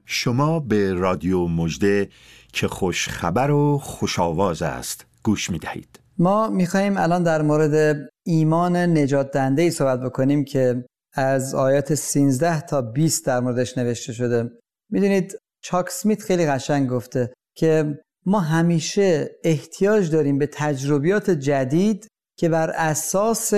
شما به رادیو مژده که خوش خبر و خوش آواز است گوش می دهید. ما می‌خوایم الان در مورد ایمان نجات دهنده‌ای صحبت بکنیم که از آیات 13 تا 20 در موردش نوشته شده. میدونید چاک اسمیت خیلی قشنگ گفته که ما همیشه احتیاج داریم به تجربیات جدید که بر اساس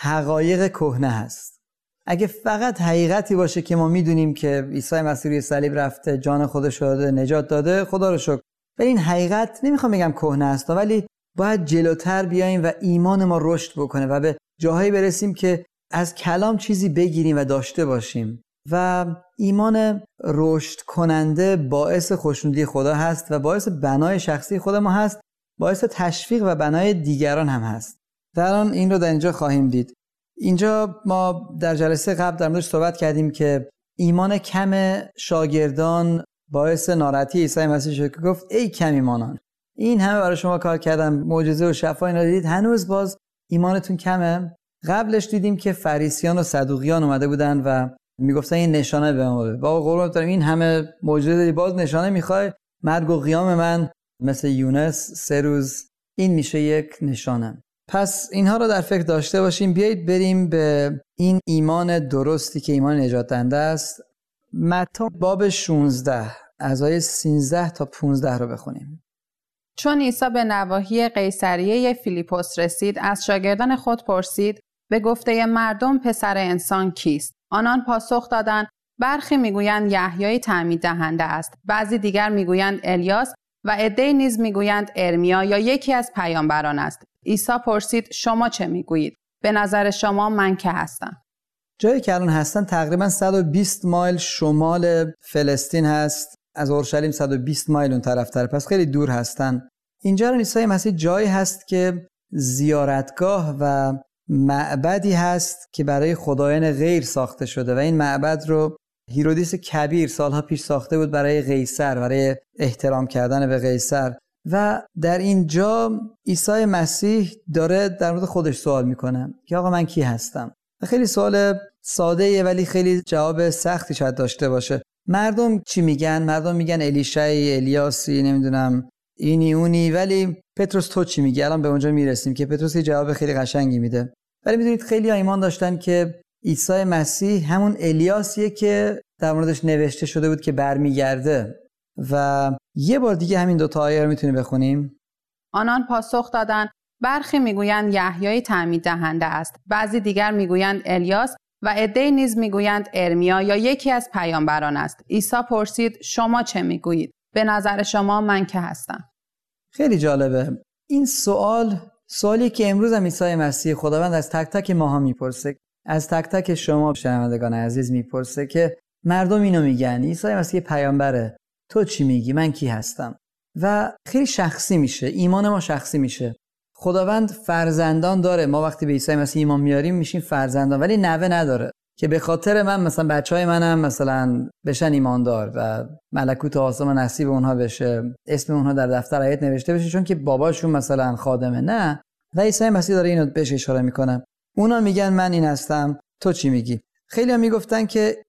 حقایق کهنه هست. اگه فقط حقیقتی باشه که ما میدونیم که عیسی مسیح روی صلیب رفته، جان خودش رو داده، نجات داده، خدا رو شکر. ولی این حقیقت نمیخوام بگم کهنه است، ولی باید جلوتر بیاییم و ایمان ما رشد بکنه و به جاهایی برسیم که از کلام چیزی بگیریم و داشته باشیم. و ایمان رشد کننده باعث خوشنودی خدا هست و باعث بنای شخصی خود ما هست، باعث تشویق و بنای دیگران هم هست. در آن این رو در اینجا خواهیم دید. اینجا ما در جلسه قبل در موردش صحبت کردیم که ایمان کم شاگردان باعث ناراحتی عیسی مسیح شد که گفت ای کم ایمانان، این همه برای شما کار کردم، معجزه و شفا اینا دیدید، هنوز باز ایمانتون کمه. قبلش دیدیم که فریسیان و صدوقیان اومده بودن و میگفتن این نشانه به ما بده. بابا قربونت برم، این همه معجزه دادی، باز نشانه میخوای؟ مرگ و قیام من مثل یونس 3 روز، این میشه یک نشانه. پس اینها رو در فکر داشته باشیم. بیایید بریم به این ایمان درستی که ایمان نجات دهنده است. متی باب 16 از آیه 13 تا 15 رو بخونیم. چون عیسی به نواحی قیصریه فیلیپوس رسید، از شاگردان خود پرسید به گفته مردم پسر انسان کیست؟ آنان پاسخ دادند برخی میگویند یحیای تعمید دهنده است، بعضی دیگر میگویند الیاس و عده‌ای نیز میگویند ارمیا یا یکی از پیامبران است. عیسی پرسید شما چه میگویید؟ به نظر شما من که هستم؟ جایی که الان هستن تقریبا 120 مایل شمال فلسطین هست، از اورشلیم 120 مایل اون طرفتر، پس خیلی دور هستن. اینجا عیسی مسیح جایی هست که زیارتگاه و معبدی هست که برای خدایان غیر ساخته شده و این معبد رو هیرودیس کبیر سالها پیش ساخته بود برای قیصر، برای احترام کردن به قیصر. و در اینجا عیسی مسیح داره در مورد خودش سوال میکنه که آقا من کی هستم؟ و خیلی سوال ساده‌ایه ولی خیلی جواب سختی شاید داشته باشه. مردم چی میگن؟ مردم میگن الیشایی، الیاسی، نمیدونم اینی اونی، ولی پتروس تو چی میگی؟ الان به اونجا میرسیم که پتروس یه جواب خیلی قشنگی میده. ولی میدونید خیلی ها ایمان داشتن که عیسی مسیح همون الیاسیه که در موردش نوشته شده بود که برمیگرده. و یه بار دیگه همین دوتا آیه رو میتونیم بخونیم. آنان پاسخ دادند برخی میگویند یحیای تعمید دهنده است، بعضی دیگر میگویند الیاس و عده‌ای نیز میگویند ارمیا یا یکی از پیامبران است. عیسی پرسید شما چه میگویید؟ به نظر شما من که هستم؟ خیلی جالبه این سوالی که امروز هم عیسی مسیح خداوند از تک تک ماها میپرسه، از تک تک شما شنوندگان عزیز میپرسه که مردم اینو میگن عیسی مسیح پیامبره، تو چی میگی؟ من کی هستم؟ و خیلی شخصی میشه، ایمان ما شخصی میشه. خداوند فرزندان داره، ما وقتی به عیسی مسیح ایمان میاریم میشیم فرزندان، ولی نوه نداره که به خاطر من مثلا بچهای منم مثلا بشن ایماندار و ملکوت آسمان نصیب اونها بشه، اسم اونها در دفتر حیات نوشته بشه چون که باباشون مثلا خادمه. نه، و عیسی مسیح داره اینو بهش اشاره میکنه. اونا میگن من این هستم، تو چی میگی؟ خیلی هم میگفتن که